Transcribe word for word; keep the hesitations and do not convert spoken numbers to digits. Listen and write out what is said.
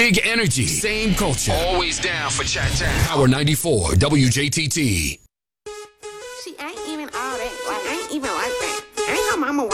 Big energy, same culture. Always down for chat time. Power ninety-four, W J T T. See, I ain't even all that. Like, I ain't even like that. I ain't how mama